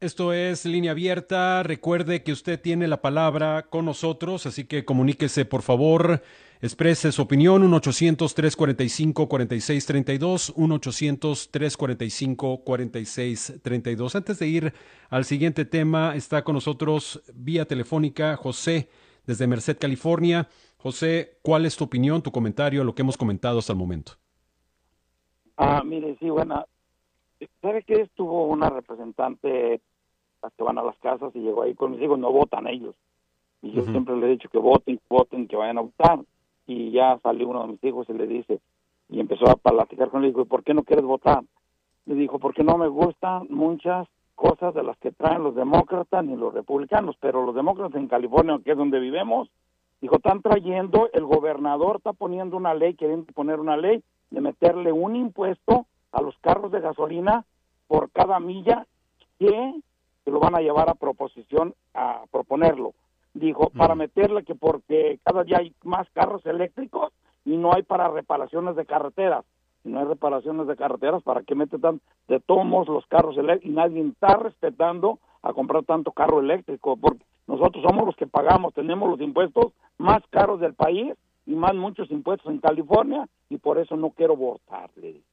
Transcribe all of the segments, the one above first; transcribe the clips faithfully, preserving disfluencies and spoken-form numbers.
Esto es Línea Abierta. Recuerde que usted tiene la palabra con nosotros, así que comuníquese, por favor. Exprese su opinión. uno ochocientos, trescientos cuarenta y cinco, cuarenta y seis treinta y dos. uno ochocientos, trescientos cuarenta y cinco, cuarenta y seis treinta y dos. Antes de ir al siguiente tema, está con nosotros vía telefónica José desde Merced, California. José, ¿cuál es tu opinión, tu comentario a lo que hemos comentado hasta el momento? Ah, mire, sí, bueno, ¿sabe que estuvo una representante las que van a las casas y llegó ahí con mis hijos? No votan ellos. Y yo Uh-huh. siempre les he dicho que voten, voten, que vayan a votar. Y ya salió uno de mis hijos y le dice, y empezó a platicar con él, y dijo, ¿por qué no quieres votar? Le dijo, porque no me gustan muchas cosas de las que traen los demócratas ni los republicanos, pero los demócratas en California, que es donde vivimos, dijo, están trayendo, el gobernador está poniendo una ley, queriendo poner una ley de meterle un impuesto a los carros de gasolina por cada milla que se lo van a llevar a proposición, a proponerlo. Dijo, para meterle que porque cada día hay más carros eléctricos y no hay para reparaciones de carreteras. Si no hay reparaciones de carreteras, ¿para qué mete tan de todos modos los carros eléctricos? Y nadie está respetando a comprar tanto carro eléctrico, porque nosotros somos los que pagamos, tenemos los impuestos más caros del país y más muchos impuestos en California, y por eso no quiero votarle.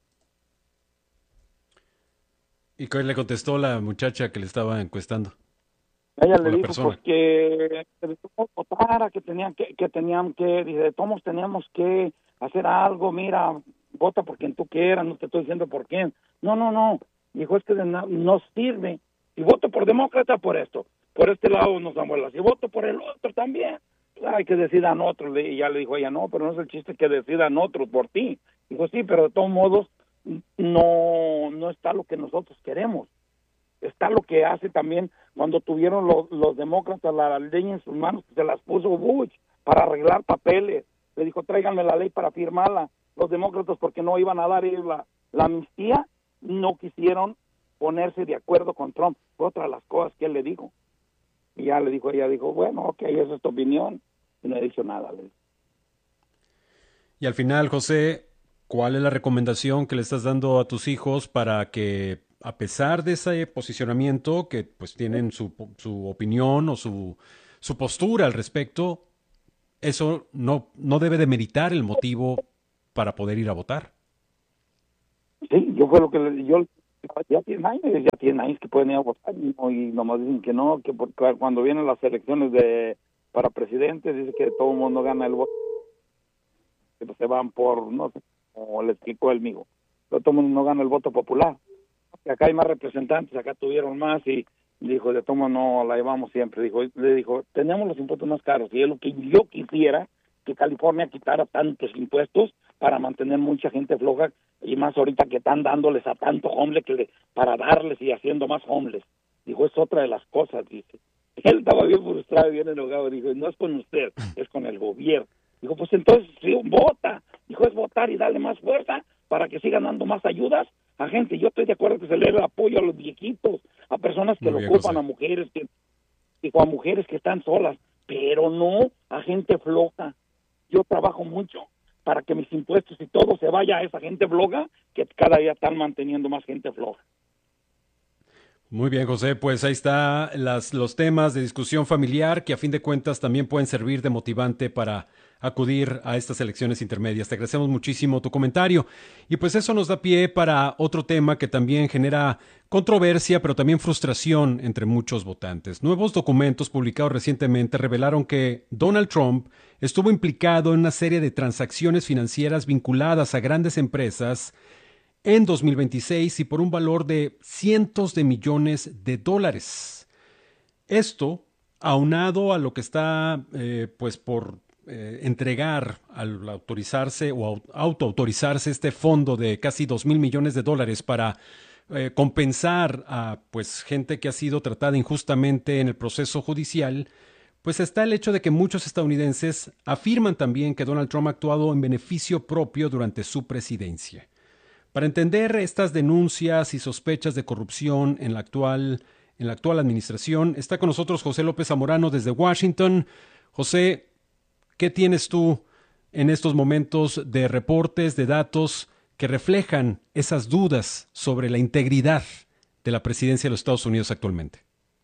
¿Y qué le contestó la muchacha que le estaba encuestando? Ella O le la dijo persona. pues que, que de todos votara, que tenían que, que tenían que, dice, de todos teníamos que hacer algo, mira, vota por quien tú quieras, no te estoy diciendo por quién. No, no, no, dijo, es que de na- no sirve. Si voto por demócrata, por esto, por este lado nos damos las, si voto por el otro también, pues, hay que decidan otros. Le- Y ya le dijo ella, no, pero no es el chiste que decidan otros por ti. Dijo, sí, pero de todos modos no, no está lo que nosotros queremos. Está lo que hace también cuando tuvieron los, los demócratas la ley en sus manos, se las puso Bush para arreglar papeles. Le dijo, tráiganme la ley para firmarla. Los demócratas, porque no iban a dar ellos la, la amnistía, no quisieron ponerse de acuerdo con Trump. Fue otra de las cosas que él le dijo. Y ya le dijo, ella dijo, bueno, ok, esa es tu opinión. Y no he dicho nada. Le dijo. Y al final, José, ¿cuál es la recomendación que le estás dando a tus hijos para que, a pesar de ese posicionamiento, que pues tienen su, su opinión o su, su postura al respecto, eso no, no debe demeritar el motivo para poder ir a votar? Sí, yo fue lo que le yo ya tienen años, ya tienen años que pueden ir a votar y, no, y nomás dicen que no, que porque cuando vienen las elecciones de para presidente dice que todo el mundo gana el voto, que se van por, no sé, como le explicó el migo, pero todo el mundo no gana el voto popular. Que acá hay más representantes, acá tuvieron más y dijo, de tomo no la llevamos siempre. Dijo, le dijo, tenemos los impuestos más caros y es lo que yo quisiera, que California quitara tantos impuestos para mantener mucha gente floja, y más ahorita que están dándoles a tanto homeless que le, para darles y haciendo más homeless. Dijo, es otra de las cosas, dice. Él estaba bien frustrado, bien enojado, dijo, no es con usted, es con el gobierno. Dijo, pues entonces sí, vota. Dijo, es votar y darle más fuerza para que sigan dando más ayudas a gente. Yo estoy de acuerdo que se le dé el apoyo a los viejitos, a personas que Muy lo bien, ocupan, José. a mujeres que, dijo, a mujeres que están solas, pero no a gente floja. Yo trabajo mucho para que mis impuestos y todo se vaya a esa gente floja, que cada día están manteniendo más gente floja. Muy bien, José, pues ahí está las, los temas de discusión familiar que a fin de cuentas también pueden servir de motivante para acudir a estas elecciones intermedias. Te agradecemos muchísimo tu comentario. Y pues eso nos da pie para otro tema que también genera controversia, pero también frustración entre muchos votantes. Nuevos documentos publicados recientemente revelaron que Donald Trump estuvo implicado en una serie de transacciones financieras vinculadas a grandes empresas en dos mil veintiséis y por un valor de cientos de millones de dólares. Esto, aunado a lo que está eh, pues por eh, entregar al autorizarse o autoautorizarse este fondo de casi dos mil millones de dólares para eh, compensar a pues gente que ha sido tratada injustamente en el proceso judicial, pues está el hecho de que muchos estadounidenses afirman también que Donald Trump ha actuado en beneficio propio durante su presidencia. Para entender estas denuncias y sospechas de corrupción en la actual, en la actual administración, está con nosotros José López Zamorano desde Washington. José, ¿qué tienes tú en estos momentos de reportes, de datos que reflejan esas dudas sobre la integridad de la presidencia de los Estados Unidos actualmente?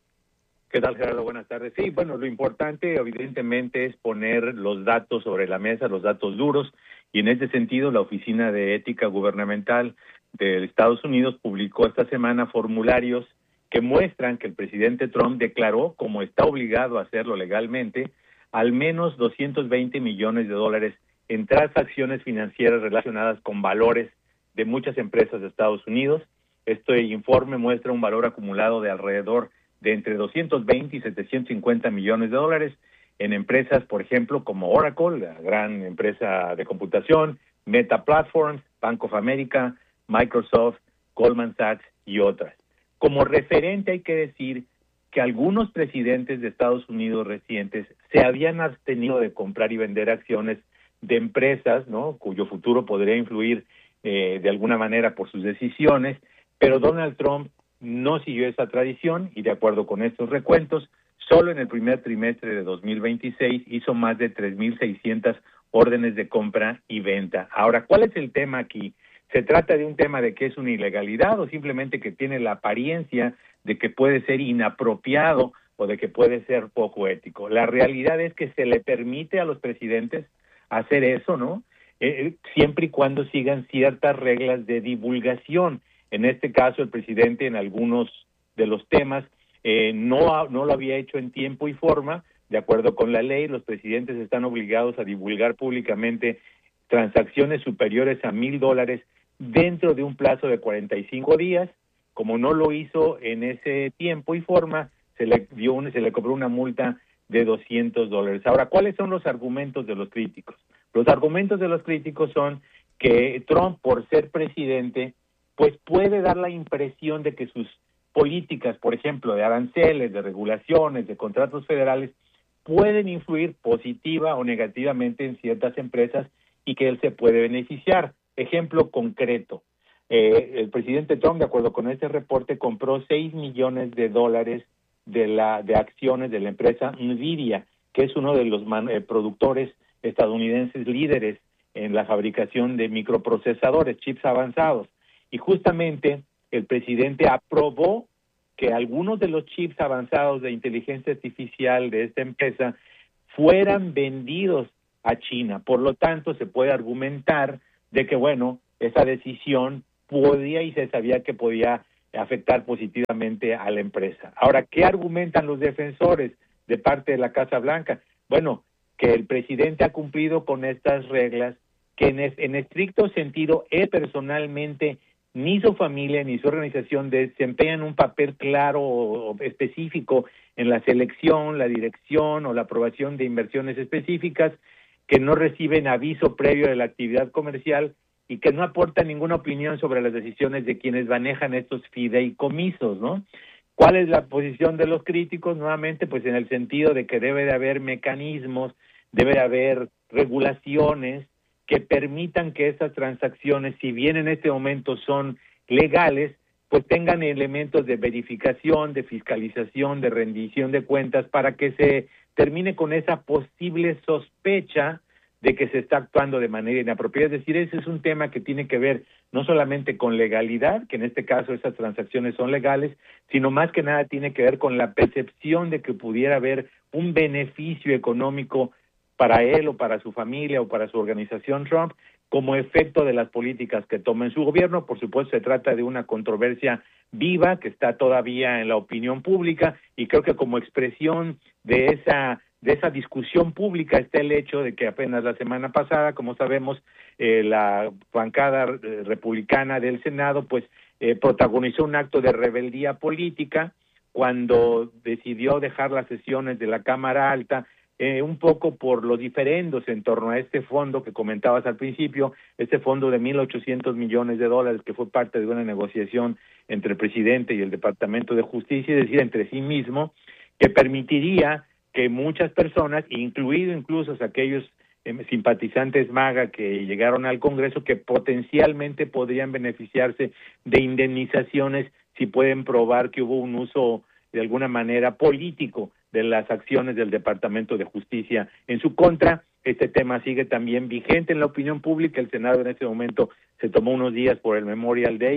¿Qué tal, Gerardo? Buenas tardes. Sí, bueno, lo importante evidentemente es poner los datos sobre la mesa, los datos duros, y en ese sentido la Oficina de Ética Gubernamental de Estados Unidos publicó esta semana formularios que muestran que el presidente Trump declaró, como está obligado a hacerlo legalmente, al menos doscientos veinte millones de dólares en transacciones financieras relacionadas con valores de muchas empresas de Estados Unidos. Este informe muestra un valor acumulado de alrededor de entre doscientos veinte y setecientos cincuenta millones de dólares en empresas, por ejemplo, como Oracle, la gran empresa de computación, Meta Platforms, Bank of America, Microsoft, Goldman Sachs y otras. Como referente hay que decir que algunos presidentes de Estados Unidos recientes se habían abstenido de comprar y vender acciones de empresas, ¿no?, cuyo futuro podría influir eh, de alguna manera por sus decisiones, pero Donald Trump no siguió esa tradición y, de acuerdo con estos recuentos, solo en el primer trimestre de dos mil veintiséis hizo más de tres mil seiscientas órdenes de compra y venta. Ahora, ¿cuál es el tema aquí? ¿Se trata de un tema de que es una ilegalidad o simplemente que tiene la apariencia de que puede ser inapropiado o de que puede ser poco ético? La realidad es que se le permite a los presidentes hacer eso, ¿no? Eh, siempre y cuando sigan ciertas reglas de divulgación. En este caso, el presidente en algunos de los temas eh, no, no lo había hecho en tiempo y forma. De acuerdo con la ley, los presidentes están obligados a divulgar públicamente transacciones superiores a mil dólares dentro de un plazo de cuarenta y cinco días. Como no lo hizo en ese tiempo y forma, se le dio un, se le cobró una multa de doscientos dólares. Ahora, ¿cuáles son los argumentos de los críticos? Los argumentos de los críticos son que Trump, por ser presidente, pues puede dar la impresión de que sus políticas, por ejemplo, de aranceles, de regulaciones, de contratos federales, pueden influir positiva o negativamente en ciertas empresas y que él se puede beneficiar. Ejemplo concreto, eh, el presidente Trump, de acuerdo con este reporte, compró seis millones de dólares de, la, de acciones de la empresa Nvidia, que es uno de los man, eh, productores estadounidenses líderes en la fabricación de microprocesadores, chips avanzados. Y justamente el presidente aprobó que algunos de los chips avanzados de inteligencia artificial de esta empresa fueran vendidos a China. Por lo tanto, se puede argumentar de que, bueno, esa decisión podía y se sabía que podía afectar positivamente a la empresa. Ahora, ¿qué argumentan los defensores de parte de la Casa Blanca? Bueno, que el presidente ha cumplido con estas reglas, que en, es, en estricto sentido, él personalmente, ni su familia ni su organización desempeñan un papel claro o específico en la selección, la dirección o la aprobación de inversiones específicas, que no reciben aviso previo de la actividad comercial y que no aportan ninguna opinión sobre las decisiones de quienes manejan estos fideicomisos, ¿no? ¿Cuál es la posición de los críticos? Nuevamente, pues en el sentido de que debe de haber mecanismos, debe de haber regulaciones que permitan que esas transacciones, si bien en este momento son legales, pues tengan elementos de verificación, de fiscalización, de rendición de cuentas, para que se termine con esa posible sospecha de que se está actuando de manera inapropiada. Es decir, ese es un tema que tiene que ver no solamente con legalidad, que en este caso esas transacciones son legales, sino más que nada tiene que ver con la percepción de que pudiera haber un beneficio económico para él o para su familia o para su organización Trump como efecto de las políticas que toma en su gobierno. Por supuesto, se trata de una controversia viva que está todavía en la opinión pública y creo que como expresión de esa de esa discusión pública está el hecho de que apenas la semana pasada, como sabemos, eh, la bancada eh, republicana del Senado pues eh, protagonizó un acto de rebeldía política cuando decidió dejar las sesiones de la Cámara Alta, Eh, un poco por los diferendos en torno a este fondo que comentabas al principio, este fondo de mil ochocientos millones de dólares que fue parte de una negociación entre el presidente y el Departamento de Justicia, es decir, entre sí mismo, que permitiría que muchas personas, incluido incluso aquellos eh, simpatizantes MAGA que llegaron al Congreso, que potencialmente podrían beneficiarse de indemnizaciones si pueden probar que hubo un uso de alguna manera político de las acciones del Departamento de Justicia en su contra. Este tema sigue también vigente en la opinión pública. El Senado en este momento se tomó unos días por el Memorial Day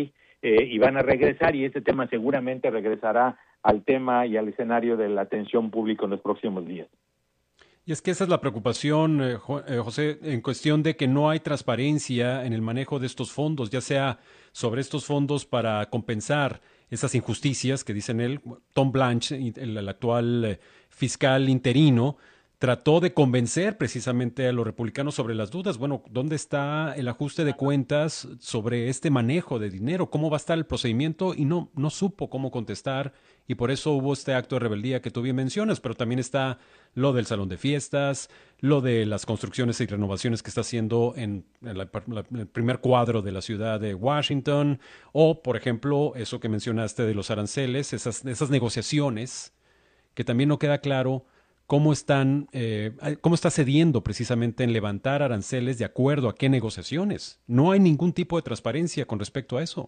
eh, y van a regresar, y este tema seguramente regresará al tema y al escenario de la atención pública en los próximos días. Y es que esa es la preocupación, eh, José, en cuestión de que no hay transparencia en el manejo de estos fondos, ya sea sobre estos fondos para compensar esas injusticias que dicen él. Tom Blanche, el, el actual eh, fiscal interino, trató de convencer precisamente a los republicanos sobre las dudas. Bueno, ¿dónde está el ajuste de cuentas sobre este manejo de dinero? ¿Cómo va a estar el procedimiento? Y no, no supo cómo contestar, y por eso hubo este acto de rebeldía que tú bien mencionas, pero también está lo del salón de fiestas, lo de las construcciones y renovaciones que está haciendo en, en la, la, el primer cuadro de la ciudad de Washington, o, por ejemplo, eso que mencionaste de los aranceles, esas, esas negociaciones que también no queda claro cómo están, eh, cómo está cediendo precisamente en levantar aranceles de acuerdo a qué negociaciones. No hay ningún tipo de transparencia con respecto a eso.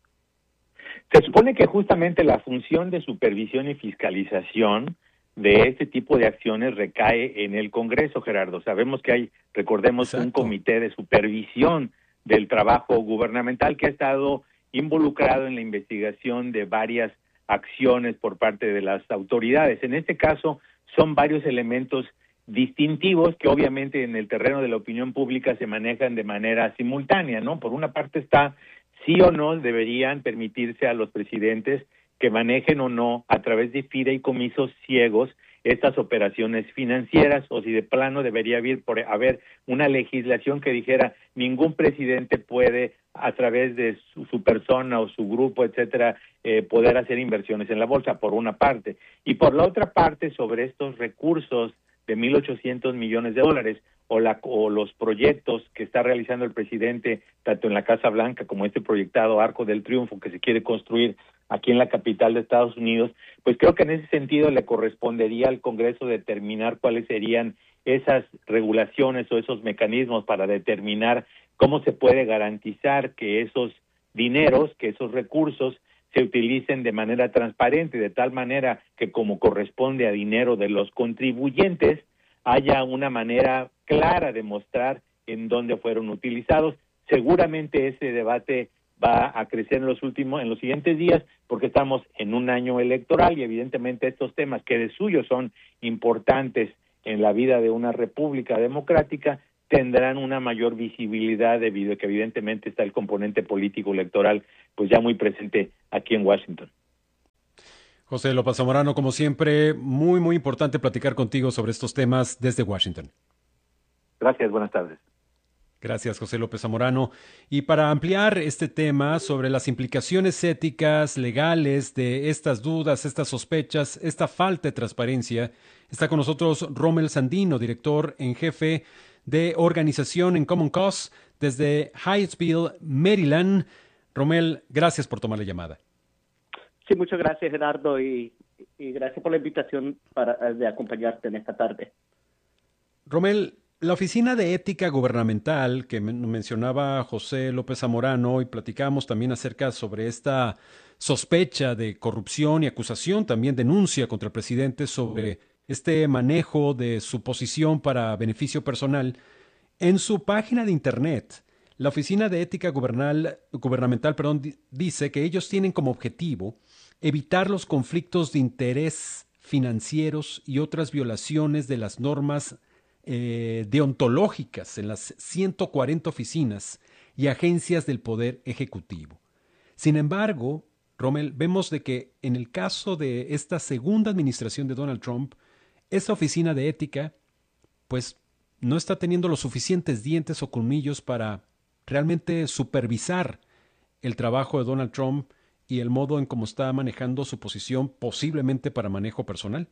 Se supone que justamente la función de supervisión y fiscalización de este tipo de acciones recae en el Congreso, Gerardo. Sabemos que hay, recordemos, Exacto. un comité de supervisión del trabajo gubernamental que ha estado involucrado en la investigación de varias acciones por parte de las autoridades. En este caso, son varios elementos distintivos que obviamente en el terreno de la opinión pública se manejan de manera simultánea, ¿no? Por una parte está sí o no deberían permitirse a los presidentes que manejen o no a través de fideicomisos ciegos estas operaciones financieras, o si de plano debería haber, por, haber una legislación que dijera ningún presidente puede a través de su, su persona o su grupo, etcétera, eh, poder hacer inversiones en la bolsa, por una parte. Y por la otra parte, sobre estos recursos de mil ochocientos millones de dólares, o, la, o los proyectos que está realizando el presidente, tanto en la Casa Blanca como este proyectado Arco del Triunfo que se quiere construir aquí en la capital de Estados Unidos, pues creo que en ese sentido le correspondería al Congreso determinar cuáles serían esas regulaciones o esos mecanismos para determinar cómo se puede garantizar que esos dineros, que esos recursos se utilicen de manera transparente, de tal manera que como corresponde a dinero de los contribuyentes, haya una manera clara de mostrar en dónde fueron utilizados. Seguramente ese debate va a crecer en los últimos, en los siguientes días, porque estamos en un año electoral y evidentemente estos temas que de suyo son importantes en la vida de una república democrática tendrán una mayor visibilidad debido a que evidentemente está el componente político electoral pues ya muy presente aquí en Washington. José López Zamorano, como siempre, muy, muy importante platicar contigo sobre estos temas desde Washington. Gracias, buenas tardes. Gracias, José López Zamorano. Y para ampliar este tema sobre las implicaciones éticas, legales de estas dudas, estas sospechas, esta falta de transparencia, está con nosotros Rommel Sandino, director en jefe de organización en Common Cause desde Hyattsville, Maryland. Rommel, gracias por tomar la llamada. Sí, muchas gracias, Gerardo, y, y gracias por la invitación para, de acompañarte en esta tarde. Rommel, la Oficina de Ética Gubernamental, que mencionaba José López Zamorano, y platicamos también acerca sobre esta sospecha de corrupción y acusación, también denuncia contra el presidente sobre este manejo de su posición para beneficio personal. En su página de internet, la Oficina de Ética Gubernal, Gubernamental perdón, dice que ellos tienen como objetivo evitar los conflictos de interés financieros y otras violaciones de las normas eh, deontológicas en las ciento cuarenta oficinas y agencias del Poder Ejecutivo. Sin embargo, Rommel, vemos de que en el caso de esta segunda administración de Donald Trump, esta oficina de ética, pues, no está teniendo los suficientes dientes o colmillos para realmente supervisar el trabajo de Donald Trump y el modo en cómo está manejando su posición posiblemente para manejo personal.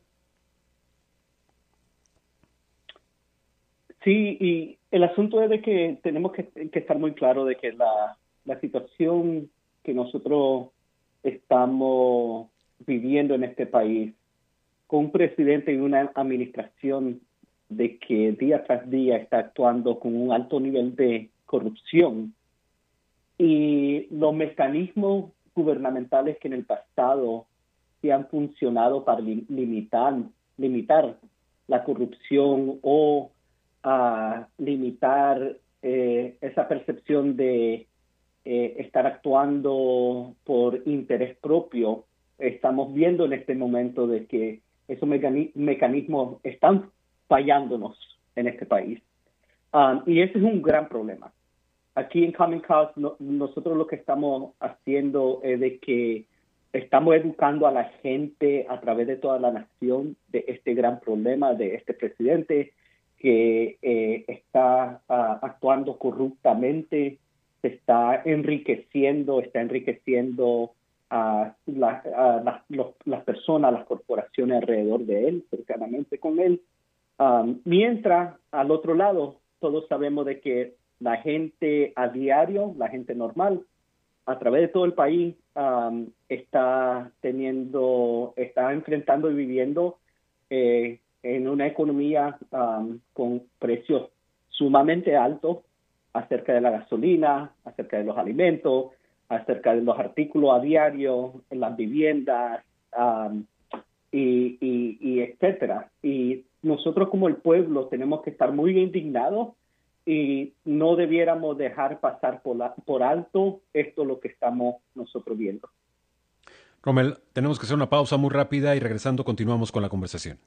Sí, y el asunto es de que tenemos que, que estar muy claros de que la, la situación que nosotros estamos viviendo en este país, con un presidente y una administración de que día tras día está actuando con un alto nivel de corrupción, y los mecanismos gubernamentales que en el pasado sí han funcionado para li- limitar, limitar la corrupción o uh, limitar eh, esa percepción de eh, estar actuando por interés propio. Estamos viendo en este momento de que esos mecani- mecanismos están fallándonos en este país. Um, y ese es un gran problema. Aquí en Common Cause no, nosotros lo que estamos haciendo es de que estamos educando a la gente a través de toda la nación de este gran problema de este presidente que eh, está uh, actuando corruptamente, se está enriqueciendo, está enriqueciendo a, la, a la, los, las personas, las corporaciones alrededor de él, cercanamente con él. Um, mientras, al otro lado, todos sabemos de que la gente a diario, la gente normal, a través de todo el país, um, está teniendo, está enfrentando y viviendo eh, en una economía um, con precios sumamente altos acerca de la gasolina, acerca de los alimentos, acerca de los artículos a diario, en las viviendas, um, y, y, y etcétera. Y nosotros como el pueblo tenemos que estar muy indignados y no debiéramos dejar pasar por, la, por alto esto lo que estamos nosotros viendo. Rommel, tenemos que hacer una pausa muy rápida y regresando continuamos con la conversación.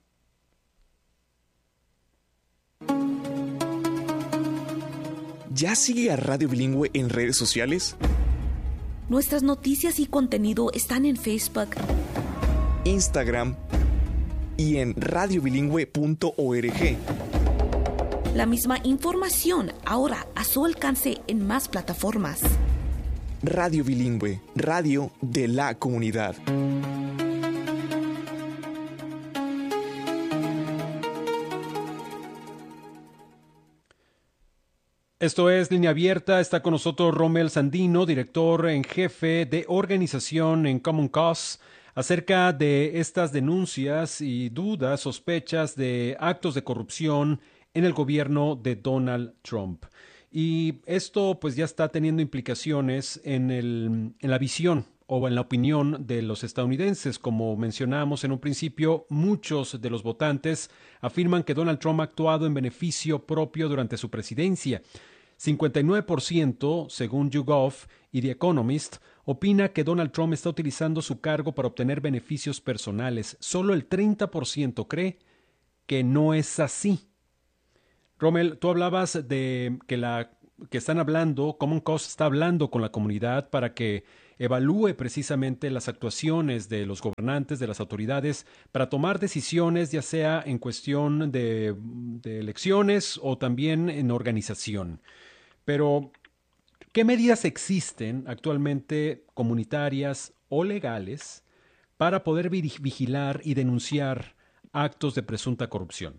¿Ya sigue a Radio Bilingüe en redes sociales? Nuestras noticias y contenido están en Facebook, Instagram y en radio bilingüe punto org. La misma información ahora a su alcance en más plataformas. Radio Bilingüe, radio de la comunidad. Esto es Línea Abierta. Está con nosotros Rommel Sandino, director en jefe de organización en Common Cause, acerca de estas denuncias y dudas, sospechas de actos de corrupción en el gobierno de Donald Trump. Y esto pues ya está teniendo implicaciones en, el, en la visión o en la opinión de los estadounidenses. Como mencionamos en un principio, muchos de los votantes afirman que Donald Trump ha actuado en beneficio propio durante su presidencia. cincuenta y nueve por ciento, según YouGov y The Economist, opina que Donald Trump está utilizando su cargo para obtener beneficios personales. Solo el treinta por ciento cree que no es así. Rommel, tú hablabas de que la que están hablando, Common Cause está hablando con la comunidad para que evalúe precisamente las actuaciones de los gobernantes, de las autoridades, para tomar decisiones, ya sea en cuestión de, de elecciones o también en organización. Pero, ¿qué medidas existen actualmente comunitarias o legales para poder vigilar y denunciar actos de presunta corrupción?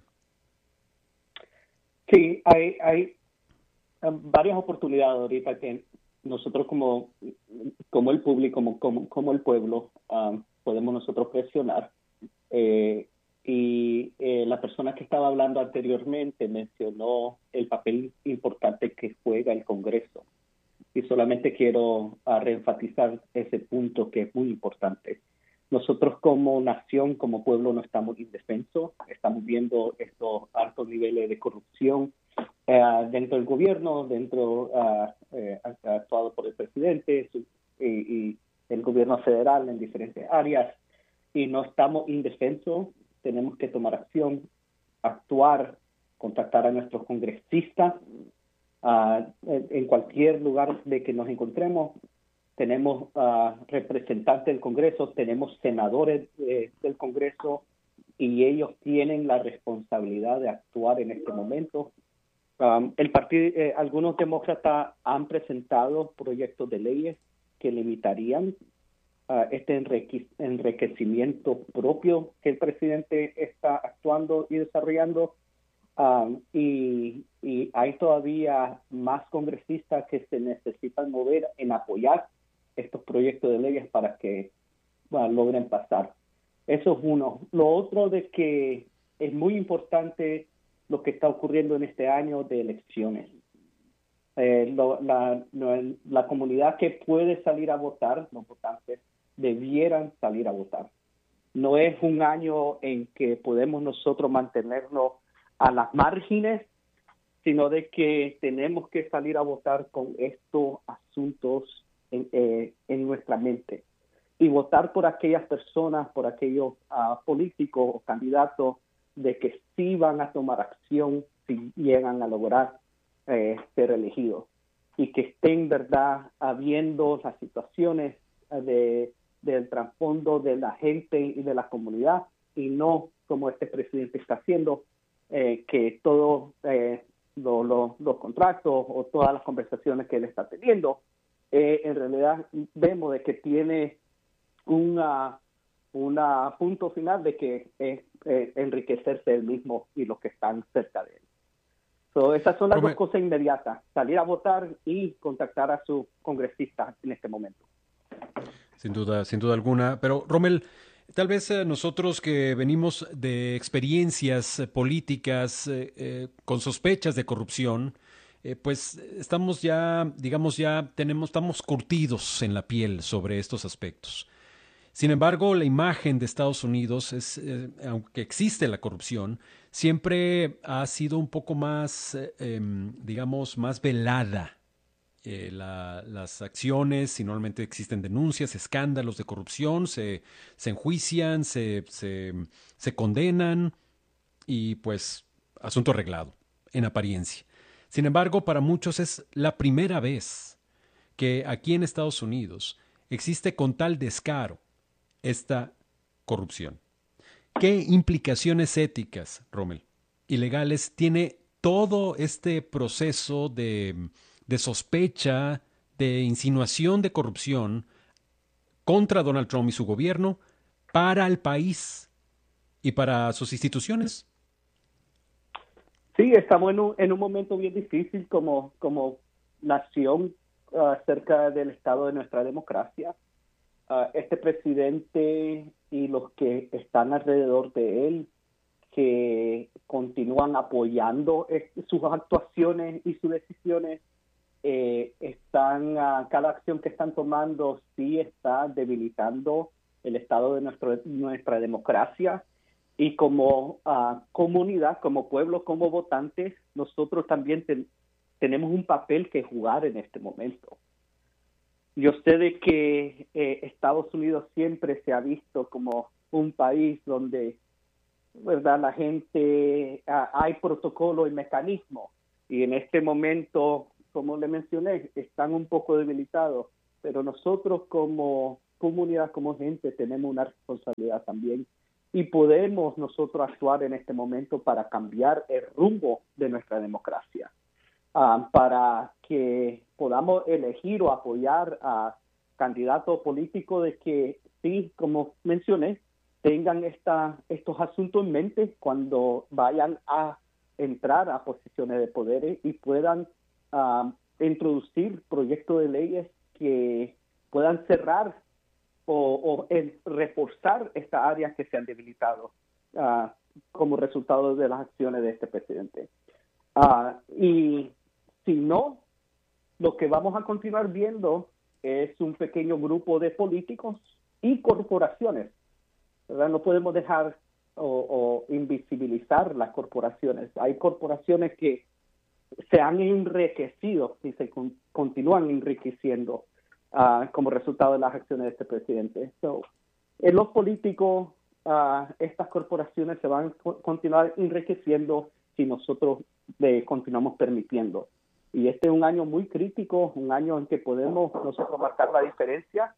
Sí, hay, hay um, varias oportunidades ahorita que nosotros como, como el público, como, como, como el pueblo, um, podemos nosotros presionar. Eh, y eh, la persona que estaba hablando anteriormente mencionó el papel importante que juega el Congreso. Y solamente quiero uh, reenfatizar ese punto que es muy importante. Nosotros como nación, como pueblo, no estamos indefensos. Estamos viendo estos altos niveles de corrupción uh, dentro del gobierno, dentro uh, eh, actuado por el presidente su, y, y el gobierno federal en diferentes áreas. Y no estamos indefensos. Tenemos que tomar acción, actuar, contactar a nuestros congresistas uh, en cualquier lugar de que nos encontremos. Tenemos uh, representantes del Congreso, tenemos senadores eh, del Congreso y ellos tienen la responsabilidad de actuar en este momento. Um, el partido, eh, algunos demócratas han presentado proyectos de leyes que limitarían uh, este enrique- enriquecimiento propio que el presidente está actuando y desarrollando. Um, y, y hay todavía más congresistas que se necesitan mover en apoyar estos proyectos de leyes para que bueno, logren pasar. Eso es uno. Lo otro de que es muy importante lo que está ocurriendo en este año de elecciones. Eh, lo, la, la, la comunidad que puede salir a votar, los votantes, debieran salir a votar. No es un año en que podemos nosotros mantenernos a las márgenes sino de que tenemos que salir a votar con estos asuntos en, eh, en nuestra mente y votar por aquellas personas, por aquellos uh, políticos o candidatos de que sí van a tomar acción si llegan a lograr eh, ser elegidos y que estén, verdad, habiendo las situaciones de, del trasfondo de la gente y de la comunidad y no como este presidente está haciendo, eh, que todos eh, lo, lo, los contratos o todas las conversaciones que él está teniendo, eh, en realidad vemos de que tiene una, una punto final de que es eh, enriquecerse él mismo y los que están cerca de él. So, esas son las Romel. dos cosas inmediatas, salir a votar y contactar a sus congresistas en este momento. Sin duda, sin duda alguna. Pero, Rommel, tal vez eh, nosotros que venimos de experiencias eh, políticas eh, eh, con sospechas de corrupción, eh, pues estamos ya, digamos ya, tenemos, estamos curtidos en la piel sobre estos aspectos. Sin embargo, la imagen de Estados Unidos, es, eh, aunque existe la corrupción, siempre ha sido un poco más, eh, eh, digamos, más velada. Eh, la, las acciones, si normalmente existen denuncias, escándalos de corrupción, se, se enjuician, se, se, se condenan y pues asunto arreglado, en apariencia. Sin embargo, para muchos es la primera vez que aquí en Estados Unidos existe con tal descaro esta corrupción. ¿Qué implicaciones éticas, Rommel, y legales tiene todo este proceso de, de sospecha, de insinuación de corrupción contra Donald Trump y su gobierno para el país y para sus instituciones? Sí, estamos en un, en un momento bien difícil como, como nación uh, acerca del estado de nuestra democracia. Uh, este presidente y los que están alrededor de él, que continúan apoyando eh, sus actuaciones y sus decisiones, eh, están uh, cada acción que están tomando sí está debilitando el estado de nuestro, nuestra democracia. Y como uh, comunidad, como pueblo, como votantes, nosotros también ten, tenemos un papel que jugar en este momento. Yo sé de que eh, Estados Unidos siempre se ha visto como un país donde, verdad, la gente, uh, hay protocolo y mecanismos. Y en este momento, como le mencioné, están un poco debilitados. Pero nosotros como comunidad, como gente, tenemos una responsabilidad también. Y podemos nosotros actuar en este momento para cambiar el rumbo de nuestra democracia, uh, para que podamos elegir o apoyar a candidatos políticos de que sí, como mencioné, tengan esta, estos asuntos en mente cuando vayan a entrar a posiciones de poder y puedan uh, introducir proyectos de leyes que puedan cerrar o, o el reforzar estas áreas que se han debilitado uh, como resultado de las acciones de este presidente. Uh, y si no, lo que vamos a continuar viendo es un pequeño grupo de políticos y corporaciones, ¿verdad? No podemos dejar o, o invisibilizar las corporaciones. Hay corporaciones que se han enriquecido y se con, continúan enriqueciendo Uh, como resultado de las acciones de este presidente. So, en los políticos, uh, estas corporaciones se van a co- continuar enriqueciendo si nosotros le continuamos permitiendo. Y este es un año muy crítico, un año en que podemos nosotros marcar la diferencia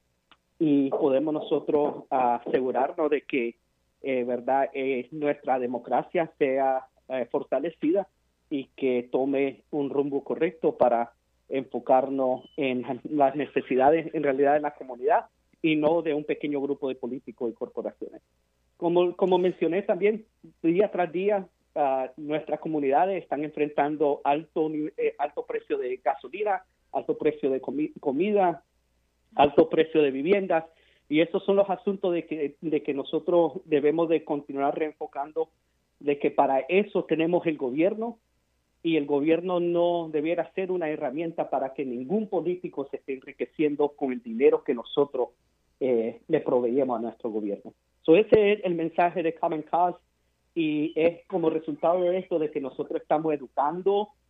y podemos nosotros uh, asegurarnos de que eh, verdad eh, nuestra democracia sea eh, fortalecida y que tome un rumbo correcto para enfocarnos en las necesidades en realidad de la comunidad y no de un pequeño grupo de políticos y corporaciones. Como, como mencioné también, día tras día, uh, nuestras comunidades están enfrentando alto, eh, alto precio de gasolina, alto precio de comi- comida, alto precio de viviendas, y esos son los asuntos de que, de que nosotros debemos de continuar reenfocando, de que para eso tenemos el gobierno, y el gobierno no debiera ser una herramienta para que ningún político se esté enriqueciendo con el dinero que nosotros eh, le proveemos a nuestro gobierno. So ese es el mensaje de Common Cause y es como resultado de esto de que nosotros estamos educando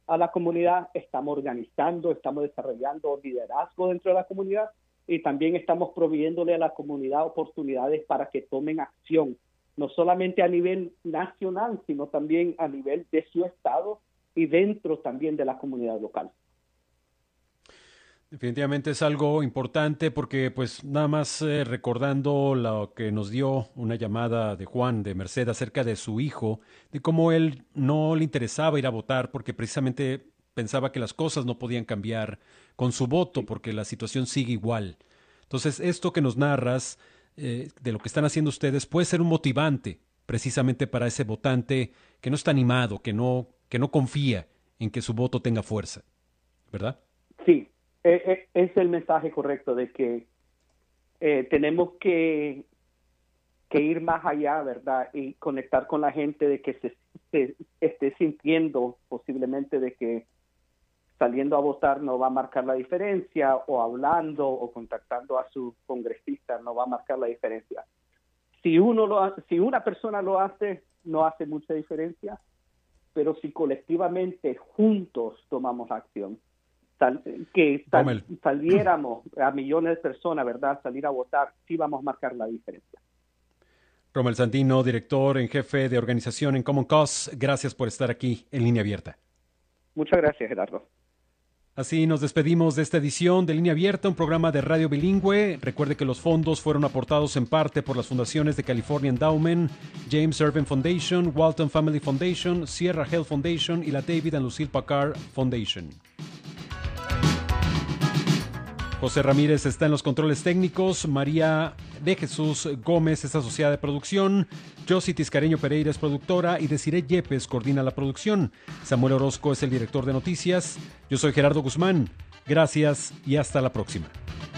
a la comunidad, estamos organizando, estamos desarrollando liderazgo dentro de la comunidad y también estamos proveyéndole a la comunidad oportunidades para que tomen acción, no solamente a nivel nacional, sino también a nivel de su estado y dentro también de la comunidad local. Definitivamente es algo importante porque pues nada más eh, recordando lo que nos dio una llamada de Juan de Merced acerca de su hijo, de cómo él no le interesaba ir a votar porque precisamente pensaba que las cosas no podían cambiar con su voto porque la situación sigue igual. Entonces esto que nos narras eh, de lo que están haciendo ustedes puede ser un motivante precisamente para ese votante que no está animado, que no, que no confía en que su voto tenga fuerza, ¿verdad? Sí. Es el mensaje correcto de que eh, tenemos que, que ir más allá, ¿verdad? Y conectar con la gente de que se, se esté sintiendo posiblemente de que saliendo a votar no va a marcar la diferencia, o hablando o contactando a su congresista no va a marcar la diferencia. Si uno lo hace, si una persona lo hace, no hace mucha diferencia, pero si colectivamente juntos tomamos acción, que sal, saliéramos a millones de personas, ¿verdad? Salir a votar, sí vamos a marcar la diferencia. Rommel Sandino, director en jefe de organización en Common Cause, gracias por estar aquí en Línea Abierta. Muchas gracias, Gerardo. Así nos despedimos de esta edición de Línea Abierta, un programa de radio bilingüe. Recuerde que los fondos fueron aportados en parte por las fundaciones de California Endowment, James Irving Foundation, Walton Family Foundation, Sierra Health Foundation y la David and Lucille Packard Foundation. José Ramírez está en los controles técnicos, María de Jesús Gómez es asociada de producción, Josie Tiscareño Pereira es productora y Desiree Yepes coordina la producción. Samuel Orozco es el director de noticias. Yo soy Gerardo Guzmán. Gracias y hasta la próxima.